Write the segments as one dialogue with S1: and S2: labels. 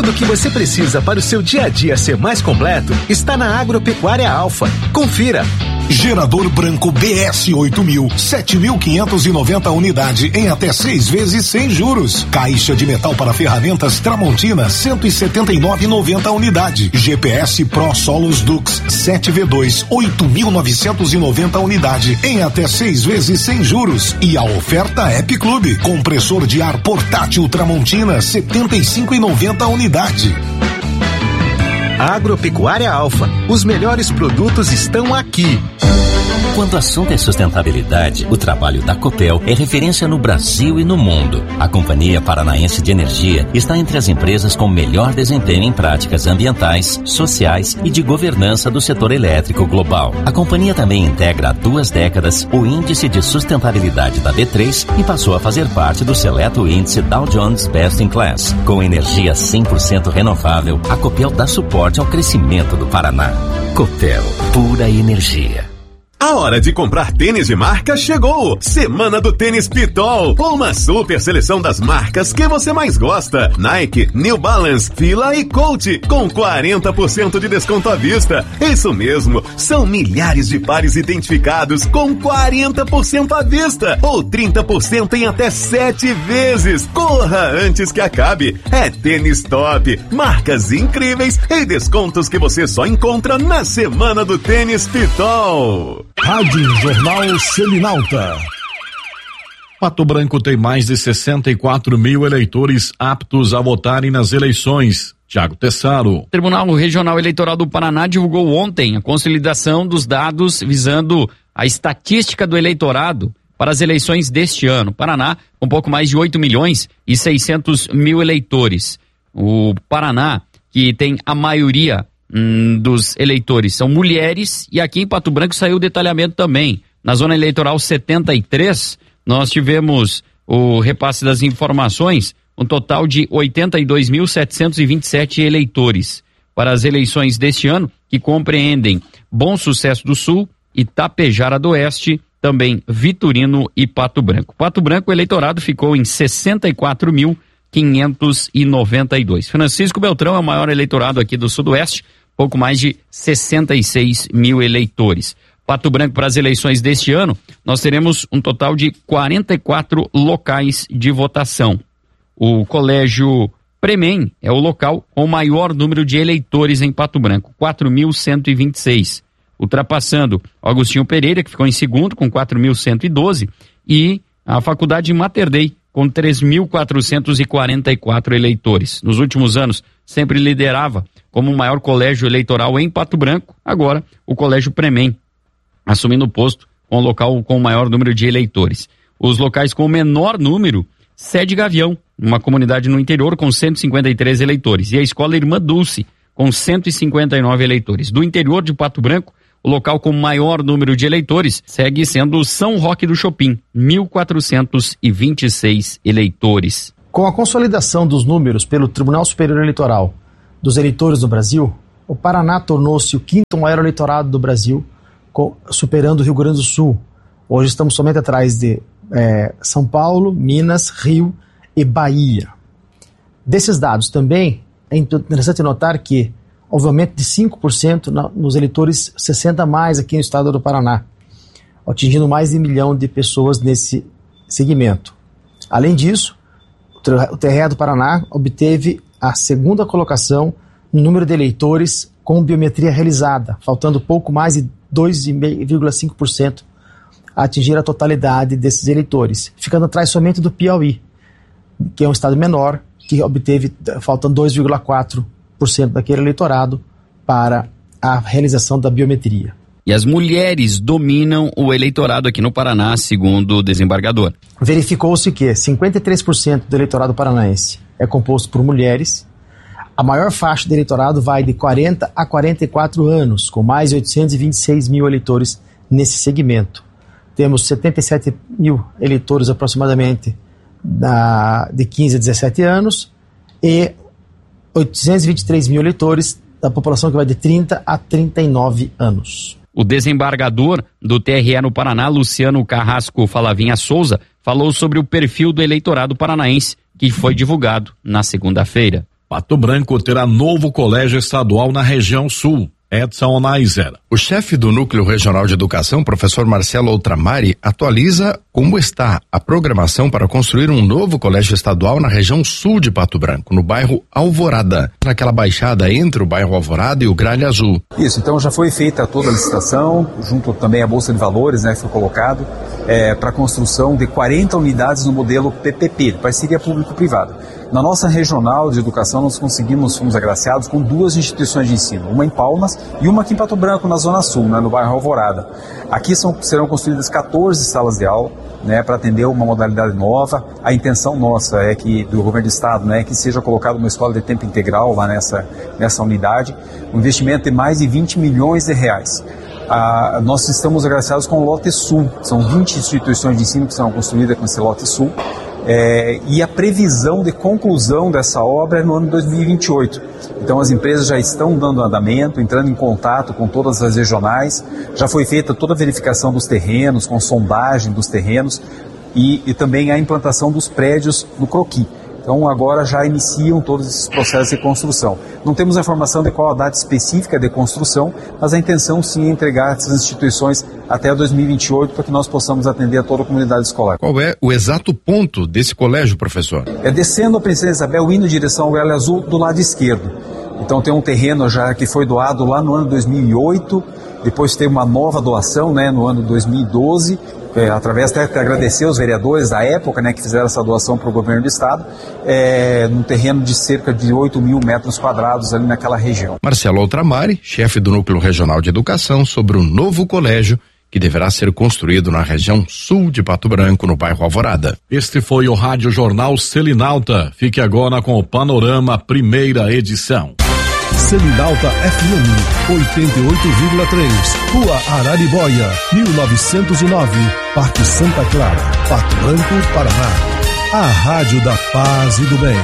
S1: Tudo o que você precisa para o seu dia a dia ser mais completo está na Agropecuária Alfa. Confira.
S2: Gerador branco BS 8000, 7.590 unidade em até 6 vezes sem juros. Caixa de metal para ferramentas Tramontina, 179,90 unidade. GPS Pro Solos Dux 7V2, 8.990 unidade em até 6 vezes sem juros. E a oferta App Clube, compressor de ar portátil Tramontina, 75,90 unidade.
S1: Agropecuária Alfa, os melhores produtos estão aqui.
S3: Quando o assunto é sustentabilidade, o trabalho da Copel é referência no Brasil e no mundo. A Companhia Paranaense de Energia está entre as empresas com melhor desempenho em práticas ambientais, sociais e de governança do setor elétrico global. A companhia também integra há 2 décadas o Índice de Sustentabilidade da B3 e passou a fazer parte do seleto índice Dow Jones Best in Class. Com energia 100% renovável, a Copel dá suporte ao crescimento do Paraná. Copel, pura energia.
S4: A hora de comprar tênis de marca chegou! Semana do Tênis Pitol. Uma super seleção das marcas que você mais gosta. Nike, New Balance, Fila e Coach. Com 40% de desconto à vista. Isso mesmo, são milhares de pares identificados com 40% à vista. Ou 30% em até 7 vezes. Corra antes que acabe. É tênis top, marcas incríveis e descontos que você só encontra na Semana do Tênis Pitol.
S5: Rádio Jornal Seminalta. Pato Branco tem mais de 64 mil eleitores aptos a votarem nas eleições. Tiago Tessaro.
S6: O Tribunal Regional Eleitoral do Paraná divulgou ontem a consolidação dos dados visando a estatística do eleitorado para as eleições deste ano. Paraná, com um pouco mais de 8 milhões e 600 mil eleitores. O Paraná, que tem a maioria dos eleitores são mulheres, e aqui em Pato Branco saiu o detalhamento também. Na zona eleitoral 73, nós tivemos o repasse das informações, um total de 82.727 eleitores para as eleições deste ano, que compreendem Bom Sucesso do Sul, Itapejara do Oeste, também Vitorino e Pato Branco. Pato Branco, o eleitorado ficou em 64.592. Francisco Beltrão é o maior eleitorado aqui do Sudoeste, pouco mais de 66 mil eleitores. Pato Branco, para as eleições deste ano, nós teremos um total de 44 locais de votação. O Colégio Premem é o local com o maior número de eleitores em Pato Branco, 4.126. Ultrapassando Agostinho Pereira, que ficou em segundo, com 4.112, e a Faculdade Mater Dei, com 3.444 eleitores. Nos últimos anos, sempre liderava como o maior colégio eleitoral em Pato Branco. Agora, o Colégio Premem, assumindo o posto com o local com o maior número de eleitores. Os locais com o menor número, Sede Gavião, uma comunidade no interior com 153 eleitores. E a Escola Irmã Dulce, com 159 eleitores. Do interior de Pato Branco, o local com maior número de eleitores segue sendo São Roque do Chopin, 1.426 eleitores.
S7: Com a consolidação dos números pelo Tribunal Superior Eleitoral dos eleitores do Brasil, o Paraná tornou-se o 5º maior eleitorado do Brasil, superando o Rio Grande do Sul. Hoje estamos somente atrás de São Paulo, Minas, Rio e Bahia. Desses dados também é interessante notar que houve um aumento de 5% nos eleitores 60 a mais aqui no estado do Paraná, atingindo mais de 1 milhão de pessoas nesse segmento. Além disso, o TRE do Paraná obteve a 2ª colocação no número de eleitores com biometria realizada, faltando pouco mais de 2,5% a atingir a totalidade desses eleitores, ficando atrás somente do Piauí, que é um estado menor, que obteve, faltando 2,4% daquele eleitorado para a realização da biometria.
S6: E as mulheres dominam o eleitorado aqui no Paraná, segundo o desembargador.
S7: Verificou-se que 53% do eleitorado paranaense é composto por mulheres. A maior faixa de eleitorado vai de 40 a 44 anos, com mais de 826 mil eleitores nesse segmento. Temos 77 mil eleitores aproximadamente de 15 a 17 anos e 823 mil eleitores da população que vai de 30 a 39 anos.
S6: O desembargador do TRE no Paraná, Luciano Carrasco Falavinha Souza, falou sobre o perfil do eleitorado paranaense que foi divulgado na segunda-feira.
S5: Pato Branco terá novo colégio estadual na região sul. Edson Naiser.
S8: O chefe do Núcleo Regional de Educação, professor Marcelo Outramari, atualiza como está a programação para construir um novo colégio estadual na região sul de Pato Branco, no bairro Alvorada, naquela baixada entre o bairro Alvorada e o Gralha Azul.
S9: Isso, então já foi feita toda a licitação, junto também à Bolsa de Valores, né, que foi colocado, para a construção de 40 unidades no modelo PPP, parceria público-privada. Na nossa regional de educação, nós fomos agraciados com 2 instituições de ensino, uma em Palmas e uma aqui em Pato Branco, na Zona Sul, né, no bairro Alvorada. Aqui serão construídas 14 salas de aula, né, para atender uma modalidade nova. A intenção nossa é que, do governo do estado, né, que seja colocada uma escola de tempo integral lá nessa unidade, um investimento de mais de 20 milhões de reais. Nós estamos agraciados com o lote sul, são 20 instituições de ensino que serão construídas com esse lote sul. E a previsão de conclusão dessa obra é no ano de 2028. Então as empresas já estão dando andamento, entrando em contato com todas as regionais, já foi feita toda a verificação dos terrenos, com sondagem dos terrenos e também a implantação dos prédios no croquis. Então agora já iniciam todos esses processos de construção. Não temos a informação de qual a data específica de construção, mas a intenção sim é entregar essas instituições até 2028 para que nós possamos atender a toda a comunidade escolar.
S8: Qual é o exato ponto desse colégio, professor?
S9: É descendo a Princesa Isabel, indo em direção ao Gralha Azul do lado esquerdo. Então tem um terreno já que foi doado lá no ano 2008, depois teve uma nova doação, né, no ano 2012, através até agradecer os vereadores da época, né, que fizeram essa doação para o governo do estado, num terreno de cerca de 8.000 metros quadrados ali naquela região.
S8: Marcelo Outramari, chefe do Núcleo Regional de Educação, sobre o novo colégio que deverá ser construído na região sul de Pato Branco, no bairro Alvorada.
S5: Este foi o Rádio Jornal Selinalta. Fique agora com o Panorama, primeira edição.
S10: Selinalta FM 88,3, Rua Araribóia, 1909, Parque Santa Clara, Pato Branco, Paraná. A Rádio da Paz e do Bem.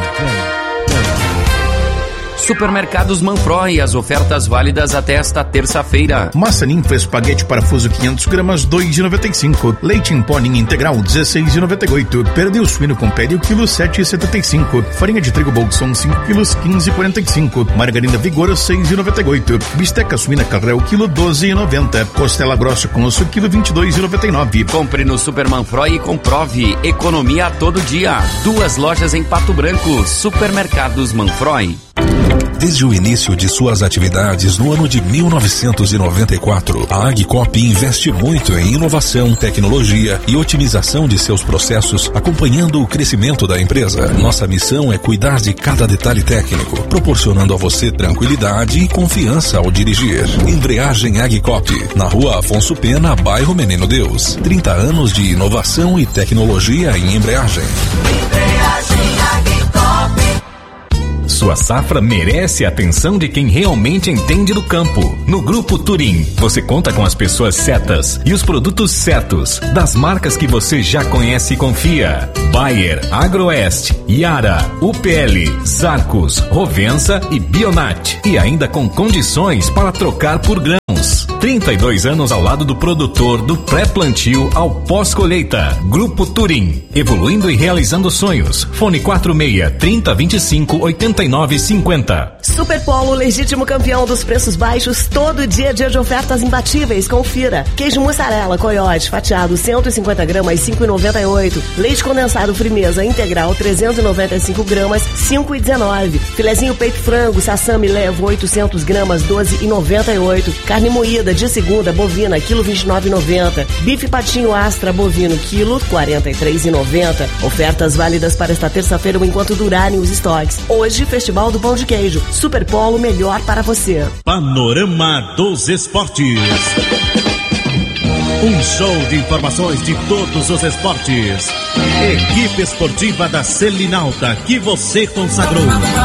S6: Supermercados Manfroy, as ofertas válidas até esta terça-feira.
S11: Massa ninfa espaguete parafuso 500 gramas, 2,95. Leite em pó ninho integral, 16,98. Pernil suíno com pele, o quilo 7,75. Farinha de trigo Bolson, 5 quilos, 15,45. Margarina Vigor, 6,98. Bisteca suína Carré, o quilo 12,90. Costela grossa com osso, quilo 22,99.
S6: Compre no Super Manfroy e comprove. Economia a todo dia. 2 lojas em Pato Branco. Supermercados Manfroy.
S12: Desde o início de suas atividades no ano de 1994, a Agcop investe muito em inovação, tecnologia e otimização de seus processos, acompanhando o crescimento da empresa. Nossa missão é cuidar de cada detalhe técnico, proporcionando a você tranquilidade e confiança ao dirigir. Embreagem Agcop, na Rua Afonso Pena, bairro Menino Deus. 30 anos de inovação e tecnologia em embreagem.
S13: Embreagem Agcop.
S14: Sua safra merece a atenção de quem realmente entende do campo. No Grupo Turim, você conta com as pessoas certas e os produtos certos, das marcas que você já conhece e confia. Bayer, Agroeste, Yara, UPL, Zarcos, Rovensa e Bionat. E ainda com condições para trocar por grãos. 32 anos ao lado do produtor, do pré-plantio ao pós-colheita. Grupo Turim, evoluindo e realizando sonhos. Fone 46-3025-8950.
S15: Superpolo, legítimo campeão dos preços baixos, todo dia de ofertas imbatíveis, confira. Queijo mussarela, coiote, fatiado, 150 gramas, 5,98. Leite condensado Frimeza integral, 395 gramas, 5,19. Filezinho peito frango, sassami levo, 800 gramas, 12,98. Carne moída de segunda, bovina, quilo 29,90. Bife patinho Astra, bovino, quilo 43,90. Ofertas válidas para esta terça-feira ou enquanto durarem os estoques. Hoje, Festival do Pão de Queijo. Superpolo, melhor para você.
S16: Panorama dos Esportes. Um show de informações de todos os esportes. Equipe esportiva da Selinalta, que você consagrou.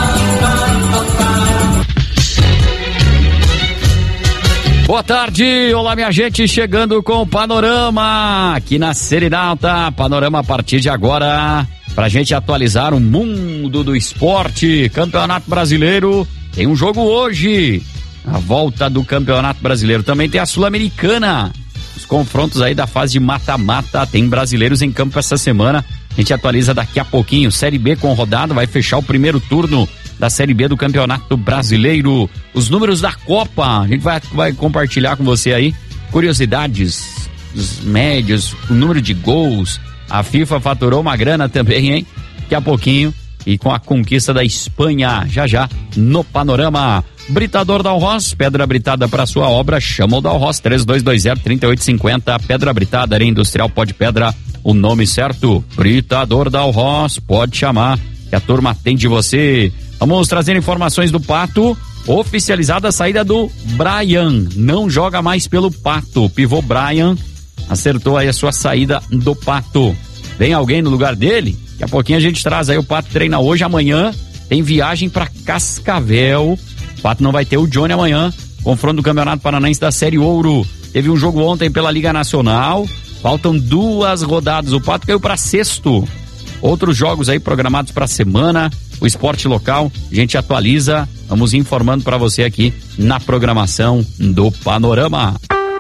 S6: Boa tarde, olá minha gente, chegando com o Panorama aqui na Selinalta. Panorama a partir de agora, pra gente atualizar o mundo do esporte. Campeonato Brasileiro, tem um jogo hoje, a volta do Campeonato Brasileiro. Também tem a Sul-Americana, os confrontos aí da fase de mata-mata. Tem brasileiros em campo essa semana, a gente atualiza daqui a pouquinho. Série B com rodada, vai fechar o primeiro turno da Série B do Campeonato Brasileiro. Os números da Copa, a gente vai compartilhar com você aí curiosidades, os médios, o número de gols. A FIFA faturou uma grana também, hein? Daqui a pouquinho, e com a conquista da Espanha, já no Panorama. Britador Dalros, pedra britada para sua obra, chama o Dalros, 3220-3850, pedra britada, área industrial, pó de pedra, o nome certo, Britador Dalros, pode chamar, que a turma atende você. Vamos trazer informações do Pato, oficializada a saída do Brian, não joga mais pelo Pato, pivô Brian, acertou aí a sua saída do Pato. Vem alguém no lugar dele? Daqui a pouquinho a gente traz aí, o Pato treina hoje, amanhã tem viagem para Cascavel. O Pato não vai ter o Johnny amanhã, confronto do Campeonato Paranaense da Série Ouro. Teve um jogo ontem pela Liga Nacional, faltam 2 rodadas, o Pato caiu para 6º. Outros jogos aí programados para a semana, o esporte local, a gente atualiza, vamos informando para você aqui na programação do Panorama.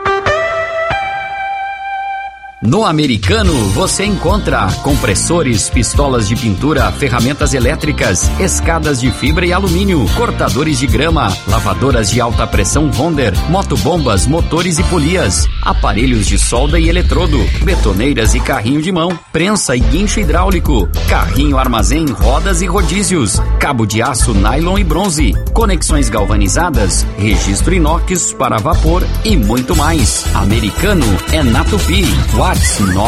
S3: No Americano você encontra compressores, pistolas de pintura, ferramentas elétricas, escadas de fibra e alumínio, cortadores de grama, lavadoras de alta pressão Wonder, motobombas, motores e polias, aparelhos de solda e eletrodo, betoneiras e carrinho de mão, prensa e guincho hidráulico, carrinho armazém, rodas e rodízios, cabo de aço, nylon e bronze, conexões galvanizadas, registro inox para vapor e muito mais. Americano é na Tupi. WhatsApp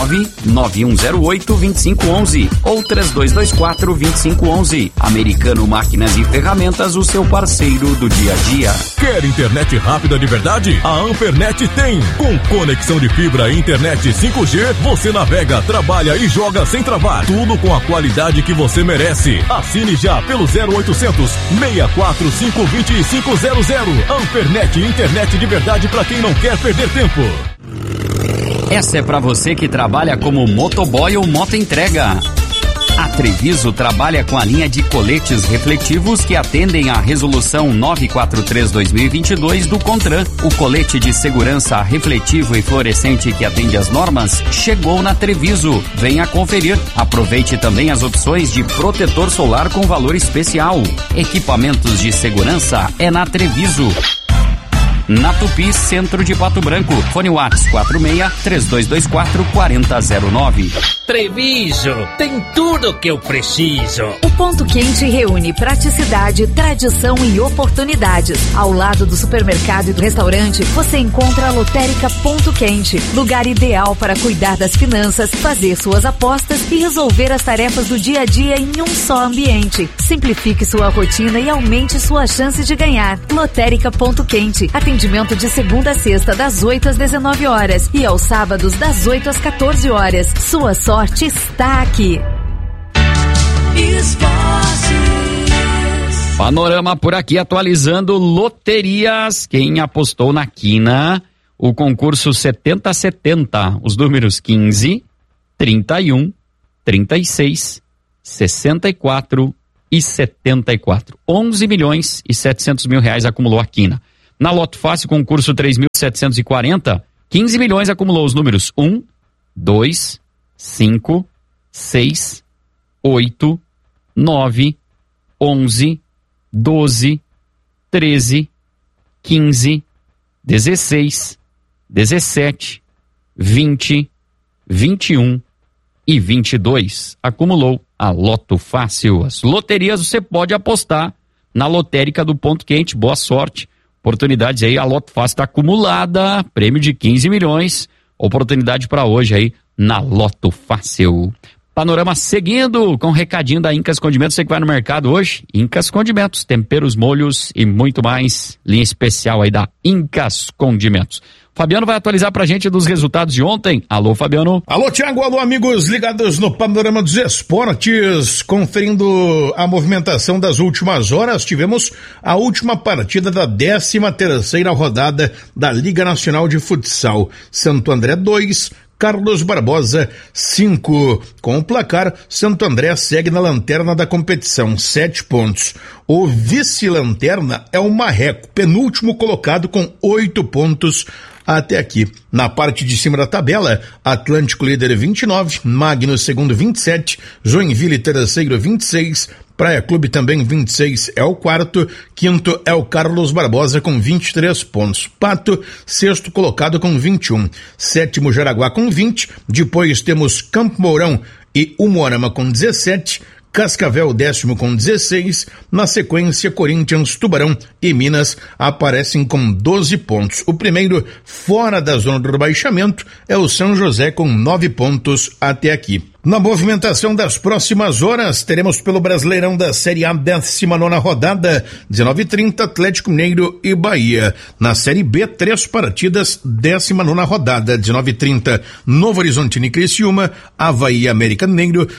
S3: 99108-2511 ou 3224-2511. Americano Máquinas e Ferramentas, o seu parceiro do dia a dia.
S12: Quer internet rápida de verdade? A Ampernet tem. Com conexão de fibra e internet 5G, você navega, trabalha e joga sem travar. Tudo com a qualidade que você merece. Assine já pelo 0800 645 2500. Ampernet, internet de verdade para quem não quer perder tempo.
S6: Essa é para você que trabalha como motoboy ou motoentrega. A Treviso trabalha com a linha de coletes refletivos que atendem à resolução 943/2022 do CONTRAN. O colete de segurança refletivo e fluorescente que atende às normas chegou na Treviso. Venha conferir. Aproveite também as opções de protetor solar com valor especial. Equipamentos de segurança é na Treviso. Na Tupi, centro de Pato Branco. Fone WhatsApp 46-3224-4009.
S17: Treviso, tem tudo que eu preciso.
S18: O Ponto Quente reúne praticidade, tradição e oportunidades. Ao lado do supermercado e do restaurante, você encontra a Lotérica Ponto Quente. Lugar ideal para cuidar das finanças, fazer suas apostas e resolver as tarefas do dia a dia em um só ambiente. Simplifique sua rotina e aumente suas chances de ganhar. Lotérica Ponto Quente. Atendimento de segunda a sexta, das 8 às 19 horas e aos sábados, das 8 às 14 horas. Sua sorte está aqui.
S6: Panorama por aqui, atualizando loterias. Quem apostou na quina, o concurso 7070, os números 15, 31, 36, 64 e 74. 11.700.000 reais acumulou a quina. Na Loto Fácil, concurso 3.740, 15 milhões acumulou os números 1, 2, 5, 6, 8, 9, 11, 12, 13, 15, 16, 17, 20, 21 e 22. Acumulou a Loto Fácil. As loterias você pode apostar na lotérica do Ponto Quente. Boa sorte. Oportunidades aí, a Loto Fácil está acumulada, prêmio de 15 milhões, oportunidade para hoje aí na Loto Fácil. Panorama seguindo com o recadinho da Incas Condimentos. Você que vai no mercado hoje, Incas Condimentos, temperos, molhos e muito mais. Linha especial aí da Incas Condimentos. Fabiano vai atualizar pra gente dos resultados de ontem. Alô, Fabiano.
S11: Alô, Thiago. Alô, amigos ligados no Panorama dos Esportes. Conferindo a movimentação das últimas horas, tivemos a última partida da 13ª rodada da Liga Nacional de Futsal. Santo André 2, Carlos Barbosa 5. Com o placar, Santo André segue na lanterna da competição, 7 pontos. O vice-lanterna é o Marreco, penúltimo colocado com 8 pontos até aqui. Na parte de cima da tabela, Atlântico líder 29, Magno segundo 27, Joinville terceiro 26, Praia Clube também 26 é o quarto, quinto é o Carlos Barbosa com 23 pontos. Pato, sexto colocado com 21. Sétimo Jaraguá com 20, depois temos Campo Mourão e Umuarama com 17, Cascavel décimo com 16, na sequência Corinthians, Tubarão e Minas aparecem com 12 pontos. O primeiro fora da zona do rebaixamento é o São José com 9 pontos até aqui. Na movimentação das próximas horas, teremos pelo Brasileirão da Série A 19ª rodada, 19h30, Atlético Mineiro e Bahia. Na Série B, 3 partidas, 19ª rodada, 19h30, Novo Horizontino e Criciúma, Avaí e América Mineiro,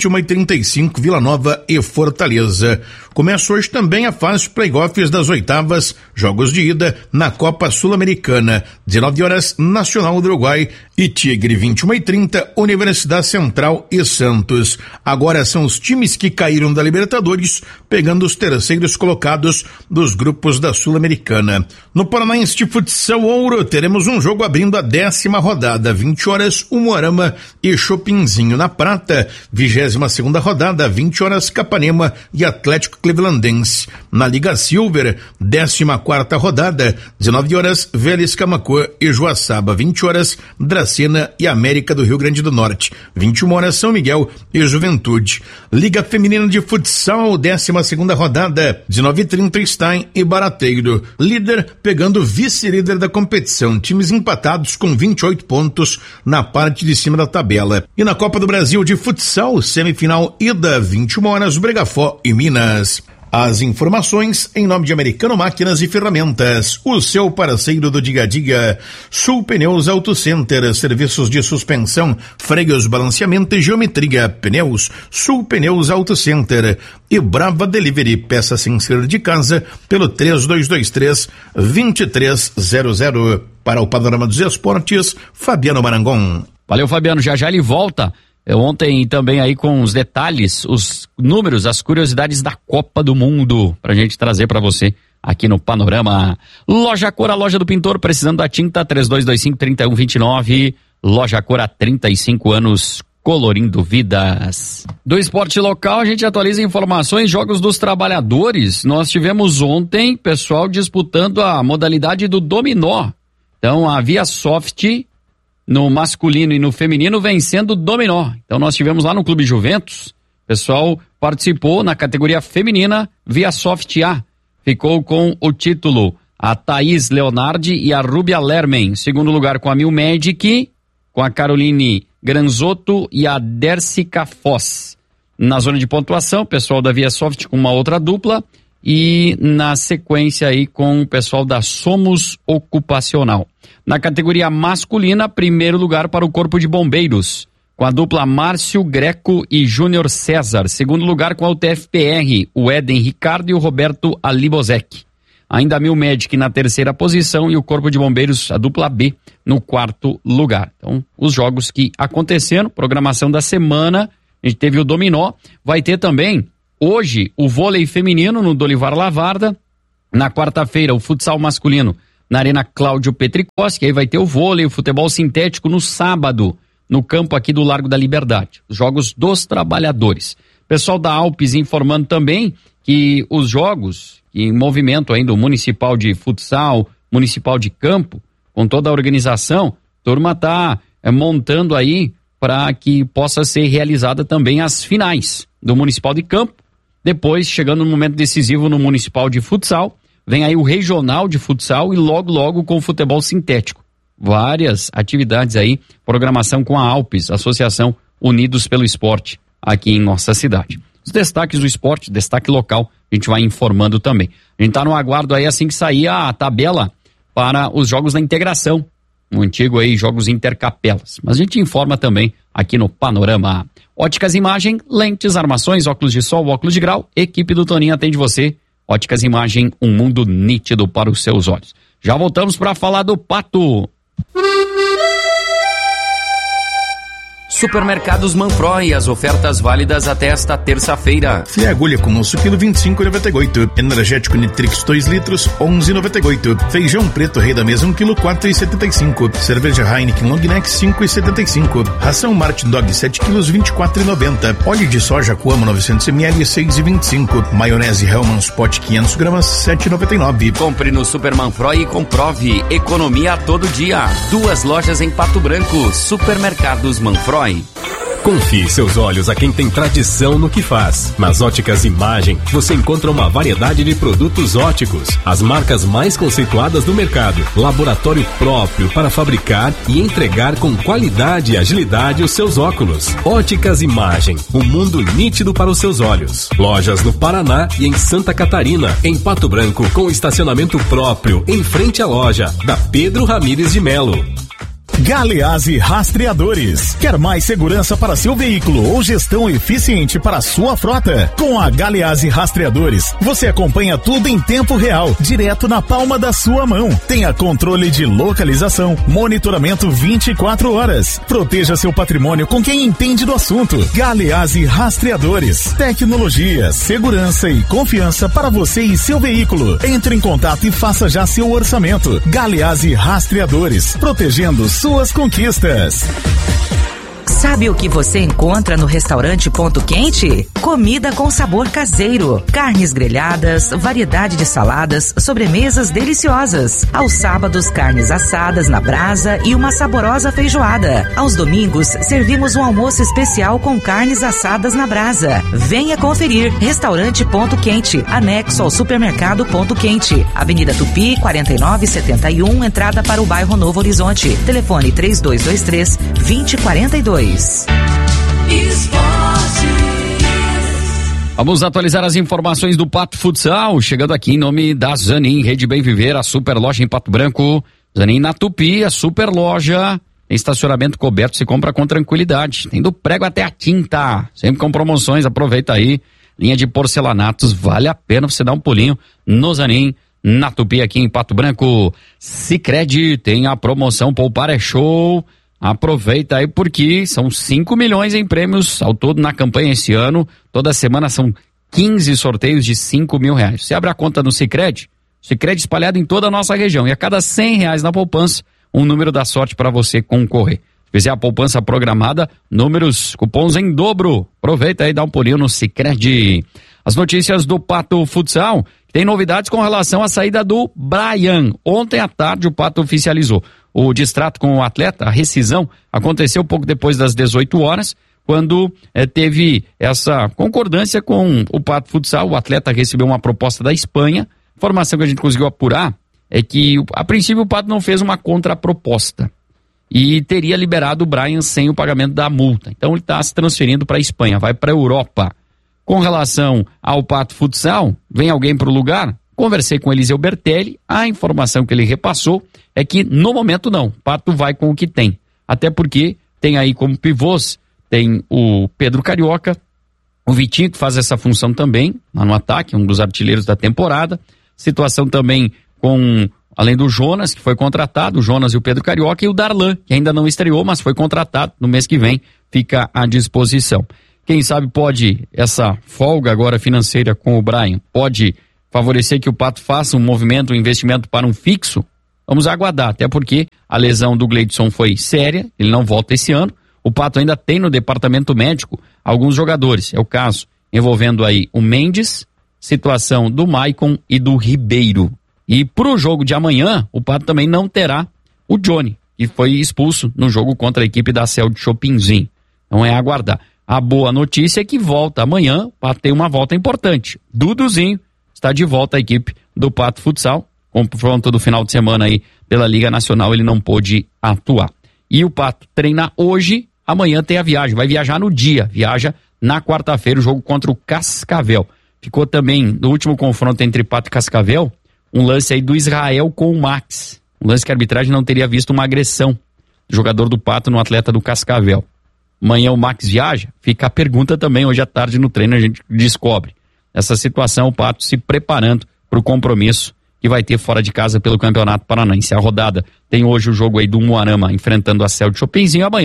S11: 21h35, Vila Nova e Fortaleza. Começa hoje também a fase playoffs das oitavas, jogos de ida na Copa Sul-Americana. 19 horas, Nacional do Uruguai e Tigre, 21h30, Universidade Central e Santos. Agora são os times que caíram da Libertadores, pegando os terceiros colocados dos grupos da Sul-Americana. No Paranaense de Futsal Ouro, teremos um jogo abrindo a 10ª rodada, 20 horas, Umuarama e Chopinzinho. Na Prata, 22ª rodada, 20 horas, Capanema e Atlético Clevelandense. Na Liga Silver, 14ª rodada, 19 horas, Vélez Camaquã e Joaçaba, 20 horas, Dracena e América do Rio Grande do Norte, 21 horas, São Miguel e Juventude. Liga Feminina de Futsal, 12ª rodada, 19h30, Stein e Barateiro. Líder pegando vice-líder da competição, times empatados com 28 pontos na parte de cima da tabela. E na Copa do Brasil de Futsal, semifinal ida, 21 horas, Bregafó e Minas. As informações em nome de Americano Máquinas e Ferramentas, o seu parceiro do dia a dia. Sul Pneus Auto Center, serviços de suspensão, freios, balanceamento e geometria. Pneus, Sul Pneus Auto Center. E Brava Delivery, peça sem ser de casa, pelo 3223-2300. Para o Panorama dos Esportes, Fabiano Marangon.
S6: Valeu, Fabiano, já ele volta. Ontem também aí com os detalhes, os números, as curiosidades da Copa do Mundo, pra gente trazer pra você aqui no Panorama. Loja Cor, a loja do pintor, precisando da tinta, 3225-3129, Loja Cor há 35 anos, colorindo vidas. Do esporte local, a gente atualiza informações, Jogos dos Trabalhadores. Nós tivemos ontem pessoal disputando a modalidade do dominó. Então a Viasoft no masculino e no feminino vencendo o dominó. Então nós tivemos lá no Clube Juventus, o pessoal participou na categoria feminina, Viasoft A. Ficou com o título a Thaís Leonardi e a Rúbia Lermen. Segundo lugar com a Mil Magic, com a Caroline Granzotto e a Dersica Foss. Na zona de pontuação, o pessoal da Viasoft com uma outra dupla e na sequência aí com o pessoal da Somos Ocupacional. Na categoria masculina, primeiro lugar para o Corpo de Bombeiros, com a dupla Márcio Greco e Júnior César. Segundo lugar com a UTFPR, o Éden Ricardo e o Roberto Alibozek. Ainda a Mil Magic na terceira posição e o Corpo de Bombeiros, a dupla B, no quarto lugar. Então, os jogos que aconteceram, programação da semana, a gente teve o dominó, vai ter também hoje o vôlei feminino no Dolivar Lavarda, na quarta-feira o futsal masculino na Arena Cláudio Petrikowski, aí vai ter o vôlei, o futebol sintético no sábado, no campo aqui do Largo da Liberdade. Os Jogos dos Trabalhadores. Pessoal da Alpes informando também que os jogos em movimento ainda, o municipal de futsal, municipal de campo, com toda a organização, a turma está montando aí para que possa ser realizada também as finais do municipal de campo. Depois, chegando no momento decisivo no municipal de futsal, vem aí o regional de futsal e logo com o futebol sintético. Várias atividades aí, programação com a Alpes, Associação Unidos pelo Esporte, aqui em nossa cidade. Os destaques do esporte, destaque local, a gente vai informando também. A gente tá no aguardo aí assim que sair a tabela para os jogos da integração, o antigo aí Jogos Intercapelas. Mas a gente informa também aqui no Panorama. Óticas Imagem, lentes, armações, óculos de sol, óculos de grau, equipe do Toninho atende você. Óticas Imagem, um mundo nítido para os seus olhos. Já voltamos para falar do Pato. Supermercados Manfroy, as ofertas válidas até esta terça-feira.
S11: Filé agulha com osso quilo 25,98. Energético Nitrix 2 litros 11,98. Feijão preto rei da mesa 1 quilo 4,75. Cerveja Heineken Long Neck 5,75. Ração Martin Dog 7 quilos 24,90. Óleo de soja Coamo 900 ml 6,25. Maionese Hellmann's Pot 500 gramas 7,99.
S6: Compre no Super Manfroy e comprove economia a todo dia. 2 lojas em Pato Branco. Supermercados Manfroy.
S14: Confie seus olhos a quem tem tradição no que faz. Nas Óticas Imagem, você encontra uma variedade de produtos óticos, as marcas mais conceituadas do mercado, laboratório próprio para fabricar e entregar com qualidade e agilidade os seus óculos. Óticas Imagem, um mundo nítido para os seus olhos. Lojas no Paraná e em Santa Catarina, em Pato Branco, com estacionamento próprio em frente à loja da Pedro Ramires de Melo.
S19: Galeazzi Rastreadores. Quer mais segurança para seu veículo ou gestão eficiente para sua frota? Com a Galeazzi Rastreadores, você acompanha tudo em tempo real, direto na palma da sua mão. Tenha controle de localização, monitoramento 24 horas. Proteja seu patrimônio com quem entende do assunto. Galeazzi Rastreadores. Tecnologia, segurança e confiança para você e seu veículo. Entre em contato e faça já seu orçamento. Galeazzi Rastreadores. Protegendo suas conquistas.
S20: Sabe o que você encontra no restaurante Ponto Quente? Comida com sabor caseiro, carnes grelhadas, variedade de saladas, sobremesas deliciosas. Aos sábados, carnes assadas na brasa e uma saborosa feijoada. Aos domingos, servimos um almoço especial com carnes assadas na brasa. Venha conferir. Restaurante Ponto Quente, anexo ao supermercado Ponto Quente. Avenida Tupi, 4971, entrada para o bairro Novo Horizonte. Telefone 3223-2042.
S6: Vamos atualizar as informações do Pato Futsal, chegando aqui em nome da Zanin, Rede Bem Viver, a super loja em Pato Branco. Zanin na Tupi, a super loja, tem estacionamento coberto, se compra com tranquilidade. Tem do prego até a tinta, sempre com promoções, aproveita aí. Linha de porcelanatos, vale a pena você dar um pulinho no Zanin, na Tupi, aqui em Pato Branco. Sicredi tem a promoção Poupar é Show. Aproveita aí porque são 5 milhões em prêmios ao todo na campanha esse ano. Toda semana são 15 sorteios de 5 mil reais. Você abre a conta no Sicredi, Sicredi espalhado em toda a nossa região. E a cada 100 reais na poupança, um número da sorte para você concorrer. Se fizer a poupança programada, números, cupons em dobro. Aproveita aí, dá um pulinho no Sicredi. As notícias do Pato Futsal, tem novidades com relação à saída do Brian. Ontem à tarde o Pato oficializou o distrato com o atleta, a rescisão, aconteceu pouco depois das 18 horas, quando teve essa concordância com o Pato Futsal. O atleta recebeu uma proposta da Espanha. A informação que a gente conseguiu apurar é que, a princípio, o Pato não fez uma contraproposta e teria liberado o Brian sem o pagamento da multa. Então ele está se transferindo para a Espanha, vai para a Europa. Com relação ao Pato Futsal, vem alguém para o lugar? Conversei com Eliseu Bertelli, a informação que ele repassou é que no momento não, o Pato vai com o que tem. Até porque tem aí como pivôs, tem o Pedro Carioca, o Vitinho que faz essa função também, lá no ataque, um dos artilheiros da temporada. Situação também com, além do Jonas, que foi contratado, o Jonas e o Pedro Carioca, e o Darlan, que ainda não estreou, mas foi contratado, no mês que vem fica à disposição. Quem sabe pode, essa folga agora financeira com o Brian, pode favorecer que o Pato faça um movimento, um investimento para um fixo. Vamos aguardar, até porque a lesão do Gleidson foi séria, ele não volta esse ano. O Pato ainda tem no departamento médico alguns jogadores, é o caso envolvendo aí o Mendes, situação do Maicon e do Ribeiro. E pro jogo de amanhã, o Pato também não terá o Johnny, que foi expulso no jogo contra a equipe da Cel de Chopinzinho. Então é aguardar. A boa notícia é que volta amanhã, o Pato tem uma volta importante. Duduzinho está de volta à equipe do Pato Futsal. Confronto do final de semana aí pela Liga Nacional, ele não pôde atuar. E o Pato treina hoje, amanhã tem a viagem, vai viajar no dia, viaja na quarta-feira, o jogo contra o Cascavel. Ficou também, no último confronto entre Pato e Cascavel, um lance aí do Israel com o Max. Um lance que a arbitragem não teria visto uma agressão do jogador do Pato no atleta do Cascavel. Amanhã o Max viaja, fica a pergunta também, hoje à tarde no treino a gente descobre. Essa situação, o Pato se preparando para o compromisso que vai ter fora de casa pelo Campeonato Paranaense. A rodada tem hoje o jogo aí do Umuarama enfrentando a Cel de Chopinzinho. Amanhã,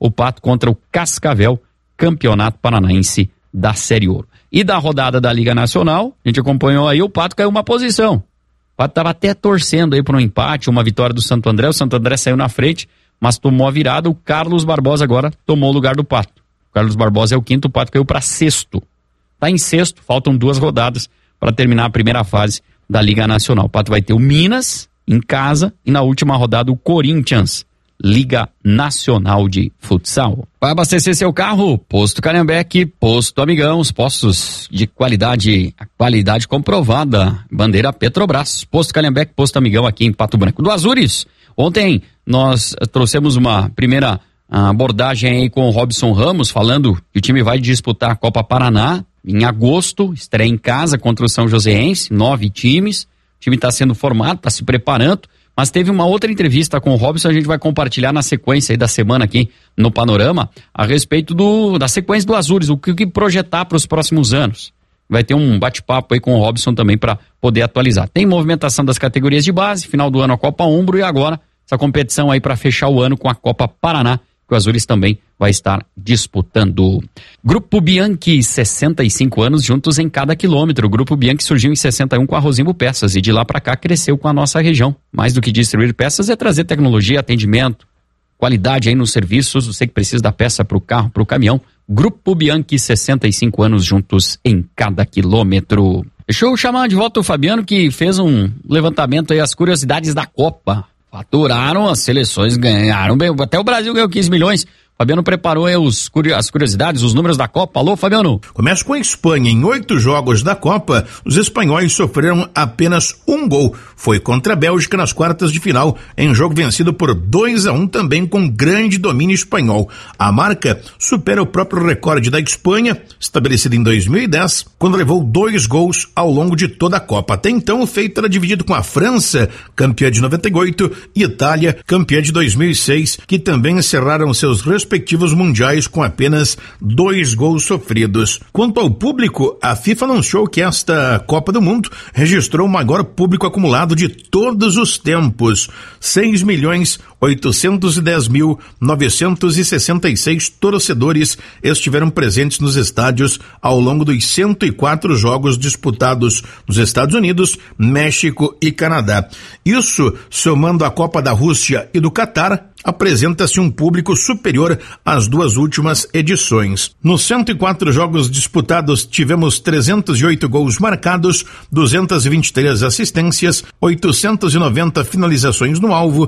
S6: o Pato contra o Cascavel, Campeonato Paranaense da Série Ouro. E da rodada da Liga Nacional, a gente acompanhou aí, o Pato caiu uma posição. O Pato estava até torcendo aí por um empate, uma vitória do Santo André. O Santo André saiu na frente, mas tomou a virada. O Carlos Barbosa agora tomou o lugar do Pato. O Carlos Barbosa é o quinto, o Pato caiu para sexto. Está em sexto, faltam 2 rodadas para terminar a primeira fase da Liga Nacional. O Pato vai ter o Minas em casa e na última rodada o Corinthians, Liga Nacional de Futsal. Para abastecer seu carro, Posto Calhambeque, Posto Amigão, os postos de qualidade, a qualidade comprovada, bandeira Petrobras. Posto Calhambeque, Posto Amigão aqui em Pato Branco. Do Azures, ontem nós trouxemos uma primeira abordagem aí com o Robson Ramos, falando que o time vai disputar a Copa Paraná em agosto, estreia em casa contra o São Joséense, 9 times, o time está sendo formado, está se preparando. Mas teve uma outra entrevista com o Robson, a gente vai compartilhar na sequência aí da semana aqui no Panorama, a respeito da sequência do Azures, o que projetar para os próximos anos. Vai ter um bate-papo aí com o Robson também para poder atualizar. Tem movimentação das categorias de base, final do ano a Copa Umbro e agora essa competição aí para fechar o ano com a Copa Paraná, que o Azures também vai estar disputando. Grupo Bianchi, 65 anos juntos em cada quilômetro. O Grupo Bianchi surgiu em 61 com a Rosimbo Peças e de lá para cá cresceu com a nossa região. Mais do que distribuir peças é trazer tecnologia, atendimento, qualidade aí nos serviços. Você que precisa da peça para o carro, para o caminhão. Grupo Bianchi, 65 anos juntos em cada quilômetro. Deixa eu chamar de volta o Fabiano, que fez um levantamento aí, as curiosidades da Copa. Faturaram, as seleções ganharam, até o Brasil ganhou 15 milhões. Fabiano preparou aí as curiosidades, os números da Copa. Alô, Fabiano.
S11: Começa com a Espanha. Em 8 jogos da Copa, os espanhóis sofreram apenas um gol. Foi contra a Bélgica nas quartas de final, em jogo vencido por 2-1, também com grande domínio espanhol. A marca supera o próprio recorde da Espanha, estabelecido em 2010, quando levou 2 gols ao longo de toda a Copa. Até então, o feito era dividido com a França, campeã de 98, e Itália, campeã de 2006, que também encerraram seus respectivos mundiais com apenas 2 gols sofridos. Quanto ao público, a FIFA anunciou que esta Copa do Mundo registrou o maior público acumulado de todos os tempos. 6.810.966 torcedores estiveram presentes nos estádios ao longo dos 104 jogos disputados nos Estados Unidos, México e Canadá. Isso, somando a Copa da Rússia e do Catar, apresenta-se um público superior às 2 últimas edições. Nos 104 jogos disputados, tivemos 308 gols marcados, 223 assistências, 890 finalizações no alvo,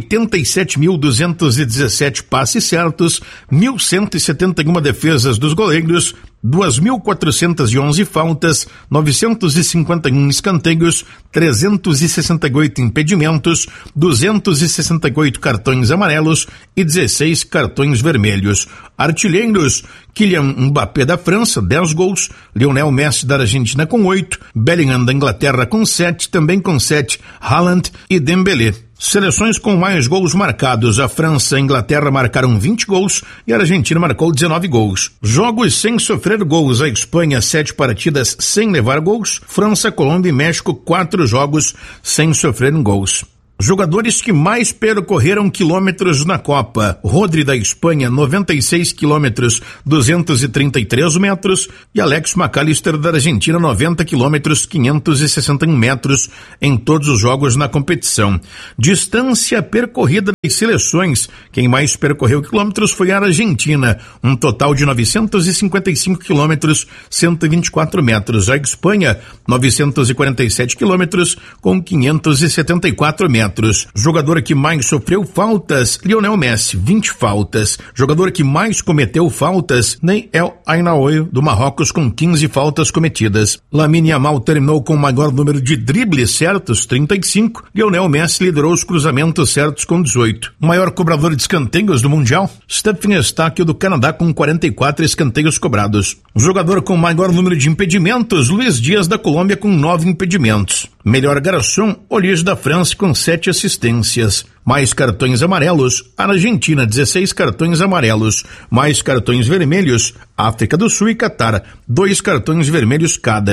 S11: 87.217 passes certos, 1.171 defesas dos goleiros, 2.411 faltas, 951 escanteios, 368 impedimentos, 268 cartões amarelos e 16 cartões vermelhos. Artilheiros: Kylian Mbappé da França, 10 gols, Lionel Messi da Argentina com 8, Bellingham da Inglaterra com 7, também com 7, Haaland e Dembélé. Seleções com mais gols marcados: a França e a Inglaterra marcaram 20 gols e a Argentina marcou 19 gols. Jogos sem sofrer gols: a Espanha 7 partidas sem levar gols, França, Colômbia e México 4 jogos sem sofrer gols. Jogadores que mais percorreram quilômetros na Copa: Rodri da Espanha, 96 quilômetros, 233 metros, e Alex McAllister da Argentina, 90 quilômetros, 561 metros em todos os jogos na competição. Distância percorrida das seleções: quem mais percorreu quilômetros foi a Argentina, um total de 955 quilômetros, 124 metros. A Espanha, 947 quilômetros, com 574 metros. Jogador que mais sofreu faltas: Lionel Messi, 20 faltas. Jogador que mais cometeu faltas: Ney El Ainaoui do Marrocos, com 15 faltas cometidas. Lamine Yamal terminou com o maior número de dribles certos, 35. Lionel Messi liderou os cruzamentos certos com 18. O maior cobrador de escanteios do Mundial: Stephen Eustáquio do Canadá, com 44 escanteios cobrados. O jogador com o maior número de impedimentos: Luiz Dias da Colômbia, com 9 impedimentos. Melhor garçom: Olise da França, com 7 assistências. Mais cartões amarelos: Argentina, 16 cartões amarelos. Mais cartões vermelhos: África do Sul e Catar, 2 cartões vermelhos cada.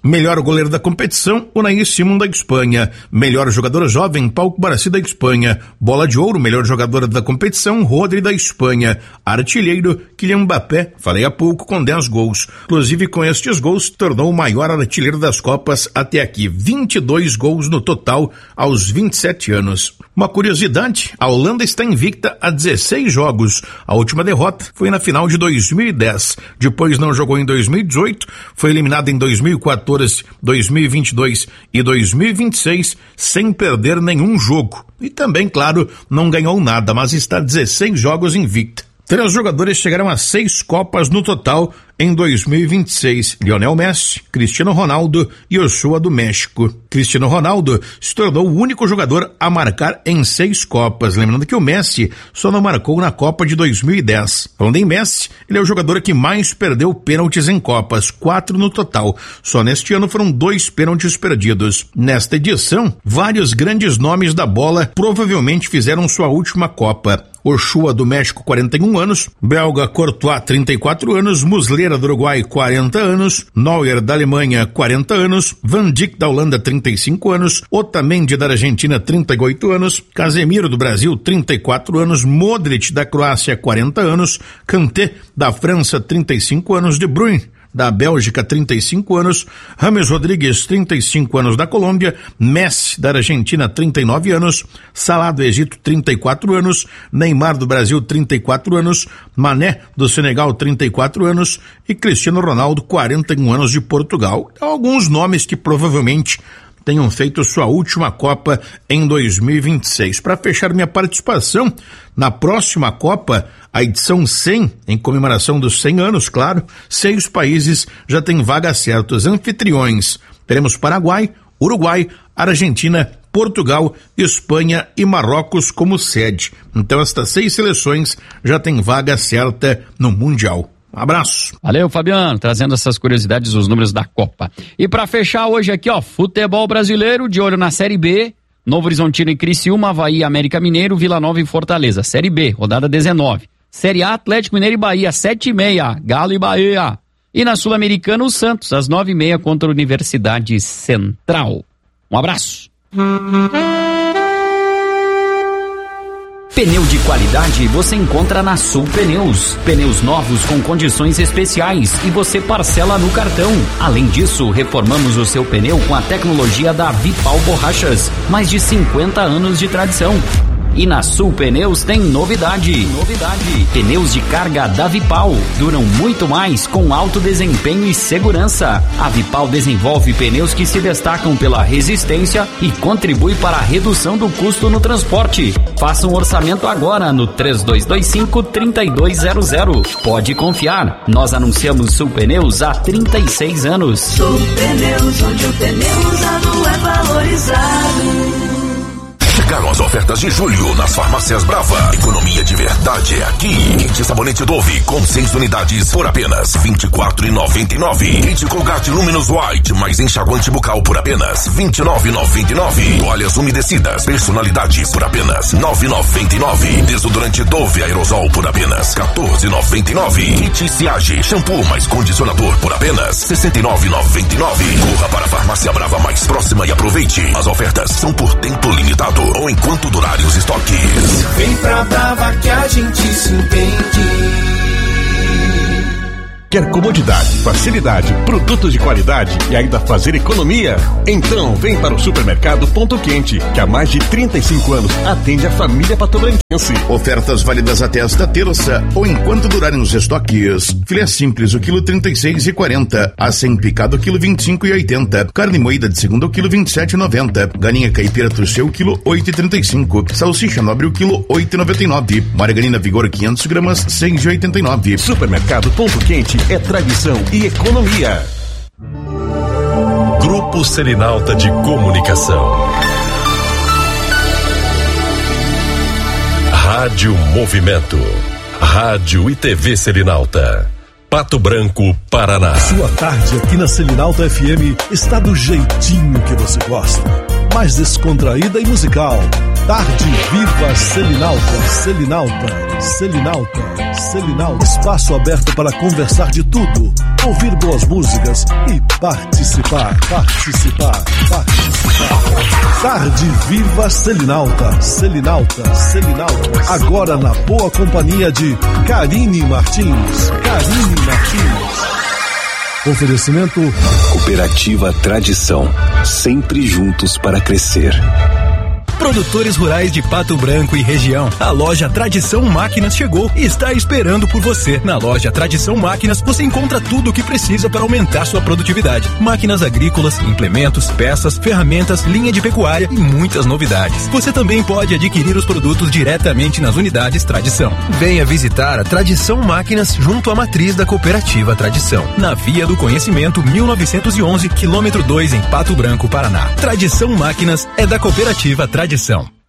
S11: Melhor goleiro da competição, Unai Simon da Espanha. Melhor jogador jovem, Pau Cubarsí da Espanha. Bola de ouro, melhor jogadora da competição, Rodri da Espanha. Artilheiro, Kylian Mbappé, falei há pouco, com 10 gols. Inclusive, com estes gols, tornou o maior artilheiro das Copas até aqui. 22 gols no total aos 27 anos. Uma curiosidade, a Holanda está invicta há 16 jogos. A última derrota foi na final de 2010. Depois não jogou em 2018, foi eliminada em 2014, 2022 e 2026 sem perder nenhum jogo. E também, claro, não ganhou nada, mas está 16 jogos invicta. 3 jogadores chegaram a 6 Copas no total em 2026. Lionel Messi, Cristiano Ronaldo e Ochoa do México. Cristiano Ronaldo se tornou o único jogador a marcar em 6 Copas. Lembrando que o Messi só não marcou na Copa de 2010. Falando em Messi, ele é o jogador que mais perdeu pênaltis em Copas, 4 no total. Só neste ano foram 2 pênaltis perdidos. Nesta edição, vários grandes nomes da bola provavelmente fizeram sua última Copa. Ochoa do México, 41 anos, belga Courtois, 34 anos, Muslera do Uruguai, 40 anos, Neuer da Alemanha, 40 anos, Van Dijk da Holanda, 35 anos, Otamendi da Argentina, 38 anos, Casemiro do Brasil, 34 anos, Modric da Croácia, 40 anos, Kanté da França, 35 anos, De Bruyne da Bélgica, 35 anos, James Rodrigues, 35 anos da Colômbia, Messi da Argentina, 39 anos, Salah do Egito, 34 anos, Neymar do Brasil, 34 anos, Mané do Senegal, 34 anos e Cristiano Ronaldo, 41 anos de Portugal. Alguns nomes que provavelmente tenham feito sua última Copa em 2026. Para fechar minha participação, na próxima Copa, a edição 100, em comemoração dos 100 anos, claro, 6 países já têm vagas certas. Anfitriões, teremos Paraguai, Uruguai, Argentina, Portugal, Espanha e Marrocos como sede. Então estas 6 seleções já têm vaga certa no Mundial. Um abraço.
S6: Valeu, Fabiano, trazendo essas curiosidades, os números da Copa. E pra fechar hoje aqui, ó, futebol brasileiro, de olho na Série B, Novo Horizontino e Criciúma, Avaí, América Mineiro, Vila Nova e Fortaleza. Série B, rodada 19. Série A, Atlético Mineiro e Bahia, 7h30, Galo e Bahia. E na Sul-Americana, o Santos, às 9h30, contra a Universidade Central. Um abraço.
S14: Pneu de qualidade você encontra na Sul Pneus. Pneus novos com condições especiais e você parcela no cartão. Além disso, reformamos o seu pneu com a tecnologia da Vipal Borrachas. Mais de 50 anos de tradição. E na Sul Pneus tem novidade. Pneus de carga da Vipal duram muito mais com alto desempenho e segurança. A Vipal desenvolve pneus que se destacam pela resistência e contribui para a redução do custo no transporte. Faça um orçamento agora no 3225-3200. Pode confiar, nós anunciamos Sul Pneus há 36 anos.
S13: Sul Pneus, onde o pneu usado é valorizado.
S21: Chegaram as ofertas de julho nas farmácias Brava. Economia de verdade é aqui. Kit sabonete Dove com 6 unidades por apenas R$24,99. Kit Colgate Luminous White mais enxaguante bucal por apenas R$29,99. Toalhas umedecidas personalidade por apenas R$9,99. Desodorante Dove Aerosol por apenas R$14,99. Kit Siage shampoo mais condicionador por apenas R$69,99. Corra para a farmácia Brava mais próxima e aproveite. As ofertas são por tempo limitado ou enquanto durarem os estoques.
S13: Vem pra Brava que a gente se entende.
S22: Quer comodidade, facilidade, produtos de qualidade e ainda fazer economia? Então vem para o Supermercado Ponto Quente, que há mais de 35 anos atende a família patobranquense.
S21: Ofertas válidas até esta terça ou enquanto durarem os estoques. Filé simples, o quilo R$36,40. Acém picado, o quilo R$25,80. Carne moída de segunda, o quilo R$27,90. Galinha caipira Trussel, o quilo R$8,35. Salsicha nobre, o quilo R$8,99. Margarina Vigor, 500 gramas, R$6,89.
S22: Supermercado Ponto Quente é tradição e economia.
S12: Grupo Selinalta de Comunicação. Rádio Movimento. Rádio e TV Selinalta. Pato Branco, Paraná.
S10: Sua tarde aqui na Selinalta FM está do jeitinho que você gosta. Mais descontraída e musical. Tarde Viva Selinalta. Espaço aberto para conversar de tudo, ouvir boas músicas e participar. Tarde Viva Selinalta. Agora na boa companhia de Karine Martins. Oferecimento
S1: Cooperativa Tradição, sempre juntos para crescer.
S2: Produtores rurais de Pato Branco e região. A loja Tradição Máquinas chegou e está esperando por você. Na loja Tradição Máquinas você encontra tudo o que precisa para aumentar sua produtividade. Máquinas agrícolas, implementos, peças, ferramentas, linha de pecuária e muitas novidades. Você também pode adquirir os produtos diretamente nas unidades Tradição. Venha visitar a Tradição Máquinas junto à matriz da Cooperativa Tradição, na Via do Conhecimento 1911, quilômetro 2 em Pato Branco, Paraná. Tradição Máquinas é da Cooperativa Tradição.